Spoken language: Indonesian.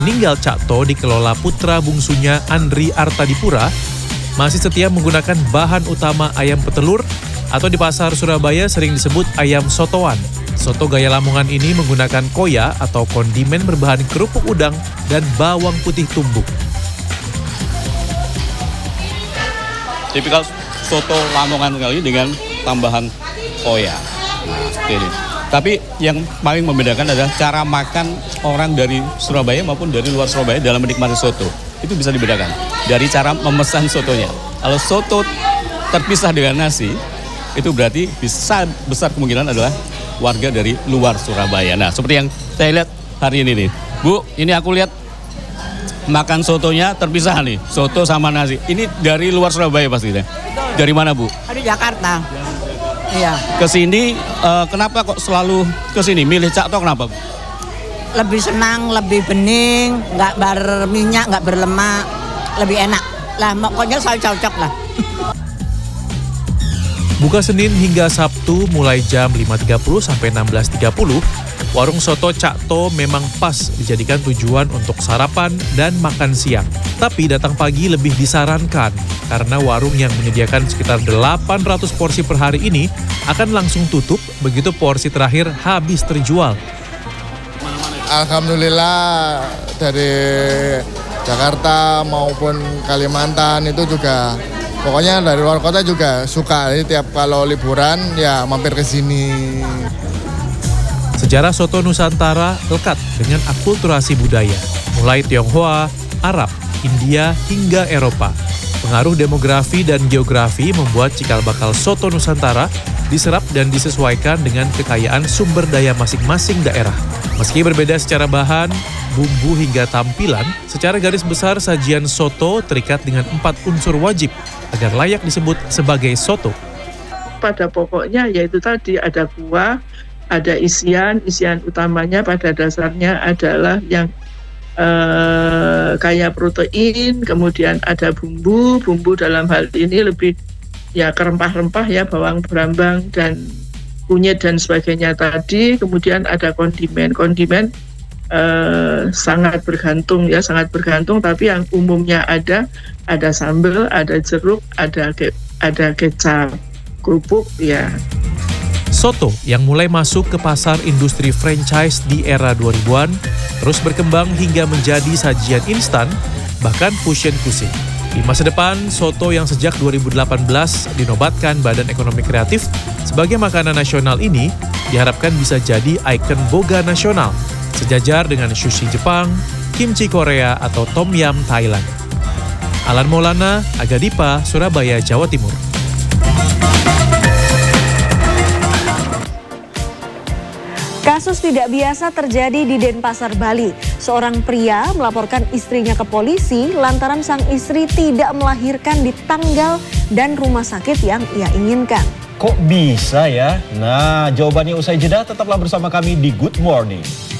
Meninggal Cakto dikelola putra bungsunya Andri Artadipura, masih setia menggunakan bahan utama ayam petelur atau di pasar Surabaya sering disebut ayam sotoan. Soto gaya Lamongan ini menggunakan koya atau kondimen berbahan kerupuk udang dan bawang putih tumbuk. Tipikal soto Lamongan kali dengan tambahan koya. Nah, seperti ini. Tapi yang paling membedakan adalah cara makan orang dari Surabaya maupun dari luar Surabaya dalam menikmati soto. Itu bisa dibedakan dari cara memesan sotonya. Kalau soto terpisah dengan nasi, itu berarti besar kemungkinan adalah warga dari luar Surabaya. Nah, seperti yang saya lihat hari ini nih. Bu, ini aku lihat makan sotonya terpisah nih, soto sama nasi. Ini dari luar Surabaya pasti deh. Dari mana, Bu? Dari Jakarta. Iya. Kesini, kenapa kok selalu kesini? Milih Cakto kenapa, Bu? Lebih senang, lebih bening, nggak berminyak, nggak berlemak, lebih enak. Lah, pokoknya selalu cocok lah. Buka Senin hingga Sabtu mulai jam 5.30 sampai 16.30, warung soto Cakto memang pas dijadikan tujuan untuk sarapan dan makan siang. Tapi datang pagi lebih disarankan, karena warung yang menyediakan sekitar 800 porsi per hari ini akan langsung tutup begitu porsi terakhir habis terjual. Alhamdulillah dari Jakarta maupun Kalimantan itu juga, pokoknya dari luar kota juga suka. Jadi tiap kalau liburan ya mampir ke sini. Sejarah soto Nusantara lekat dengan akulturasi budaya, mulai Tionghoa, Arab, India hingga Eropa. Pengaruh demografi dan geografi membuat cikal bakal soto Nusantara diserap dan disesuaikan dengan kekayaan sumber daya masing-masing daerah. Meski berbeda secara bahan, bumbu hingga tampilan, secara garis besar sajian soto terikat dengan 4 unsur wajib agar layak disebut sebagai soto. Pada pokoknya yaitu tadi ada kuah, ada isian utamanya pada dasarnya adalah yang kaya protein, kemudian ada bumbu dalam hal ini lebih ya ke rempah-rempah ya, bawang brambang dan kunyit dan sebagainya tadi. Kemudian ada kondimen sangat bergantung, tapi yang umumnya ada sambal, ada jeruk, ada kecap, kerupuk ya. Soto yang mulai masuk ke pasar industri franchise di era 2000-an terus berkembang hingga menjadi sajian instan, bahkan fusion cuisine. Di masa depan, soto yang sejak 2018 dinobatkan Badan Ekonomi Kreatif sebagai makanan nasional ini diharapkan bisa jadi ikon boga nasional, sejajar dengan sushi Jepang, kimchi Korea, atau tom yum Thailand. Alan Maulana, Aga Dipa, Surabaya, Jawa Timur. Kasus tidak biasa terjadi di Denpasar, Bali. Seorang pria melaporkan istrinya ke polisi lantaran sang istri tidak melahirkan di tanggal dan rumah sakit yang ia inginkan. Kok bisa ya? Nah, jawabannya usai jeda, tetaplah bersama kami di Good Morning.